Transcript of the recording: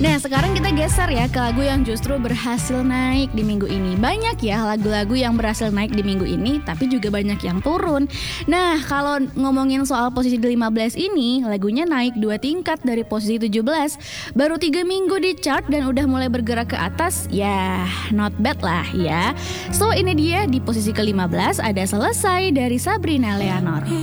Nah, sekarang kita geser ya ke lagu yang justru berhasil naik di minggu ini. Banyak ya lagu-lagu yang berhasil naik di minggu ini, tapi juga banyak yang turun. Nah, kalau ngomongin soal posisi di 15 ini, lagunya naik 2 tingkat dari posisi 17. Baru 3 minggu di chart dan udah mulai bergerak ke atas, ya not bad lah ya. So, ini dia di posisi ke-15 ada Selesai dari Sabrina Leonor.